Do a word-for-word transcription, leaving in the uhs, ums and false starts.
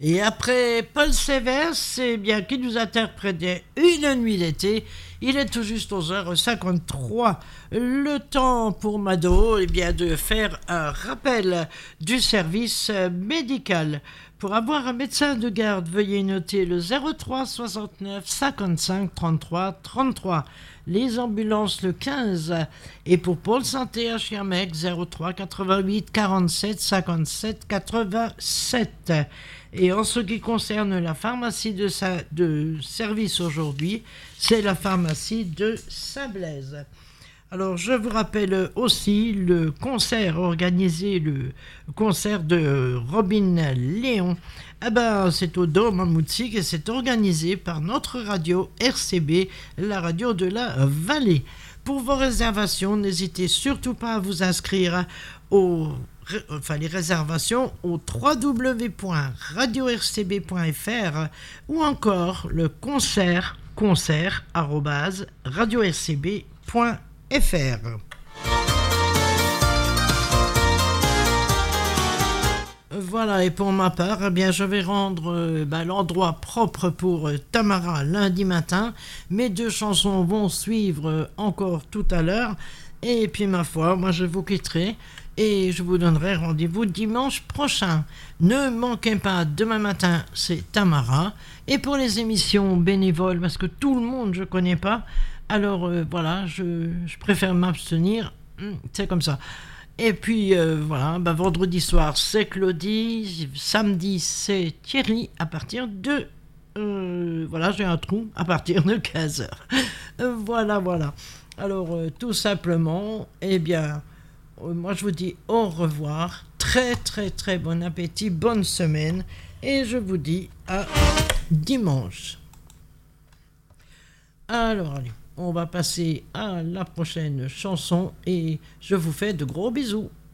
Et après Paul Sévère, c'est bien qui nous interprétait Une nuit d'été. Il est tout juste onze heures cinquante-trois. Le temps pour Mado eh bien, de faire un rappel du service médical. Pour avoir un médecin de garde, veuillez noter le zéro trois soixante-neuf cinquante-cinq trente-trois trente-trois. Les ambulances le quinze. Et pour Pôle Santé à Schirmeck, zéro trois quatre-vingt-huit quarante-sept cinquante-sept quatre-vingt-sept. Et en ce qui concerne la pharmacie de, sa, de service aujourd'hui, c'est la pharmacie de Saint-Blaise. Alors, je vous rappelle aussi le concert organisé, le concert de Robin Léon. Eh ben, c'est au Dôme à Moutzik et c'est organisé par notre radio R C B, la radio de la Vallée. Pour vos réservations, n'hésitez surtout pas à vous inscrire au enfin les réservations au w w w point radio r c b point f r ou encore le concert concert arobase radio r c b point f r. Voilà, et pour ma part, eh bien, je vais rendre euh, bah, l'endroit propre pour euh, Tamara lundi matin. Mes deux chansons vont suivre euh, encore tout à l'heure. Et puis, ma foi, moi, je vous quitterai et je vous donnerai rendez-vous dimanche prochain. Ne manquez pas, demain matin, c'est Tamara. Et pour les émissions bénévoles, parce que tout le monde, je ne connais pas, alors euh, voilà, je, je préfère m'abstenir. C'est comme ça. Et puis euh, voilà, bah, vendredi soir c'est Claudie, samedi c'est Thierry à partir de... Euh, voilà, j'ai un trou à partir de quinze heures. Euh, voilà, voilà. Alors euh, tout simplement, eh bien, euh, moi je vous dis au revoir, très très très bon appétit, bonne semaine, et je vous dis à dimanche. Alors allez. On va passer à la prochaine chanson et je vous fais de gros bisous.